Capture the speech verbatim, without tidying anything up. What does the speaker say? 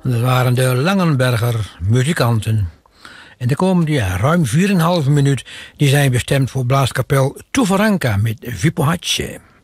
Dat waren de Langenberger muzikanten. En de komende ja, ruim vier komma vijf minuut die zijn bestemd voor blaaskapel Tuvaranka met Vipohace.